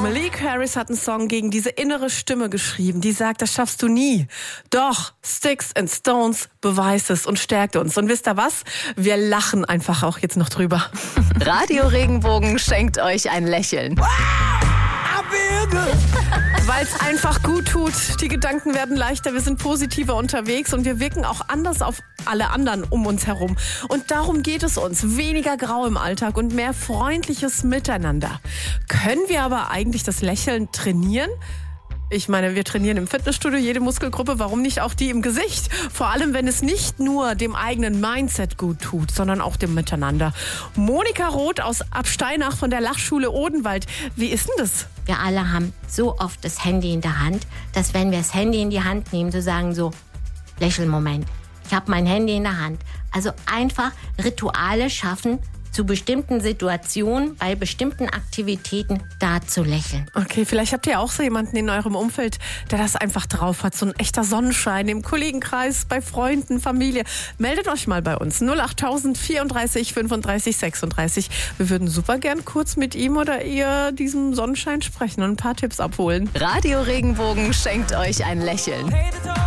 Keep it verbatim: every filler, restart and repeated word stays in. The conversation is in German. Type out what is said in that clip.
Malik Harris hat einen Song gegen diese innere Stimme geschrieben, die sagt, das schaffst du nie. Doch, Sticks and Stones beweist es und stärkt uns. Und wisst ihr was? Wir lachen einfach auch jetzt noch drüber. Radio Regenbogen schenkt euch ein Lächeln. Weil es einfach gut tut. Die Gedanken werden leichter, wir sind positiver unterwegs und wir wirken auch anders auf alle anderen um uns herum. Und darum geht es uns. Weniger Grau im Alltag und mehr freundliches Miteinander. Können wir aber eigentlich das Lächeln trainieren? Ich meine, wir trainieren im Fitnessstudio jede Muskelgruppe, warum nicht auch die im Gesicht? Vor allem, wenn es nicht nur dem eigenen Mindset gut tut, sondern auch dem Miteinander. Monika Roth aus Absteinach von der Lachschule Odenwald. Wie ist denn das? Wir alle haben so oft das Handy in der Hand, dass wenn wir das Handy in die Hand nehmen, so sagen so, Lächelmoment, ich habe mein Handy in der Hand. Also einfach Rituale schaffen, zu bestimmten Situationen, bei bestimmten Aktivitäten da zu lächeln. Okay, vielleicht habt ihr auch so jemanden in eurem Umfeld, der das einfach drauf hat. So ein echter Sonnenschein im Kollegenkreis, bei Freunden, Familie. Meldet euch mal bei uns. null acht tausend vierunddreißig fünfunddreißig sechsunddreißig. Wir würden super gern kurz mit ihm oder ihr diesem Sonnenschein sprechen und ein paar Tipps abholen. Radio Regenbogen schenkt euch ein Lächeln.